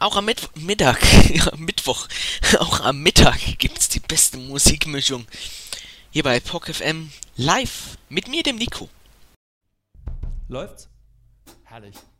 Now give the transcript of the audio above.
Auch am Mittag, am Mittwoch, auch am Mittag gibt's die beste Musikmischung. Hier bei POC FM live mit mir, dem Nico. Läuft's? Herrlich.